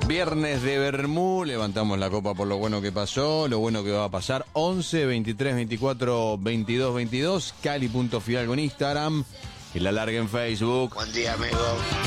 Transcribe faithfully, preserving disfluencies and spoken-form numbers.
Viernes de Bermú, levantamos la copa por lo bueno que pasó, lo bueno que va a pasar. Once, veintitrés, veinticuatro, veintidós, veintidós, Cali punto Fidalgo en Instagram y la larga en Facebook. Buen día, amigo.